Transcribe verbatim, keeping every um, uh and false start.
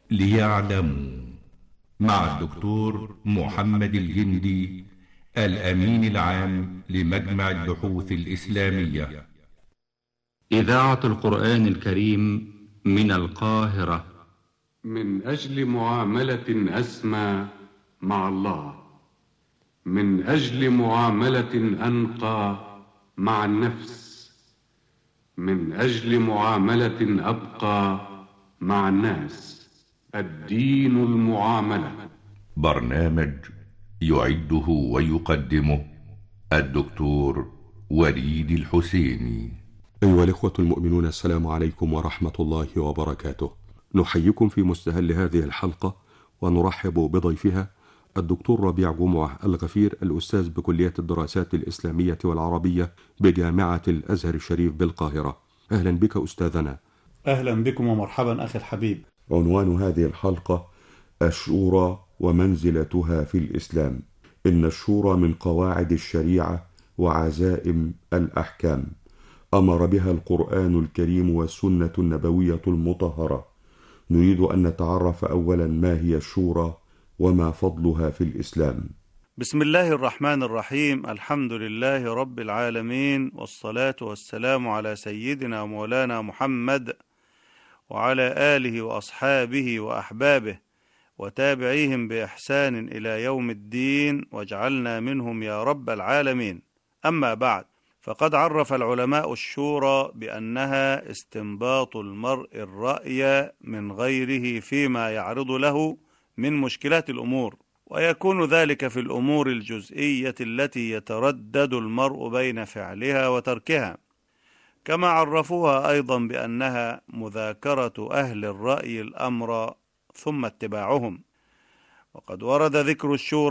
ليعلموا، مع الدكتور محمد الجندي، الأمين العام لمجمع البحوث الإسلامية. إذاعة القرآن الكريم من القاهرة. من أجل معاملة أسمى مع الله، من أجل معاملة أنقى مع النفس، من أجل معاملة أبقى مع الناس، الدين المعاملة. برنامج يعده ويقدمه الدكتور وليد الحسيني. أيها الإخوة المؤمنون، السلام عليكم ورحمة الله وبركاته. نحييكم في مستهل هذه الحلقة ونرحب بضيفها الدكتور ربيع جمعة الغفير، الأستاذ بكلية الدراسات الإسلامية والعربية بجامعة الأزهر الشريف بالقاهرة. أهلا بك أستاذنا. أهلا بكم ومرحبا أخي الحبيب. عنوان هذه الحلقة: الشورى ومنزلتها في الإسلام. إن الشورى من قواعد الشريعة وعزائم الأحكام، أمر بها القرآن الكريم والسنة النبوية المطهرة. نريد أن نتعرف أولا ما هي الشورى وما فضلها في الإسلام. بسم الله الرحمن الرحيم. الحمد لله رب العالمين، والصلاة والسلام على سيدنا مولانا محمد وعلى آله وأصحابه وأحبابه وتابعيهم بإحسان إلى يوم الدين، واجعلنا منهم يا رب العالمين. أما بعد، فقد عرف العلماء الشورى بأنها استنباط المرء الرأي من غيره فيما يعرض له من مشكلات الأمور، ويكون ذلك في الأمور الجزئية التي يتردد المرء بين فعلها وتركها. كما عرفوها أيضا بأنها مذاكرة أهل الرأي الأمر ثم اتباعهم. وقد ورد ذكر الشورى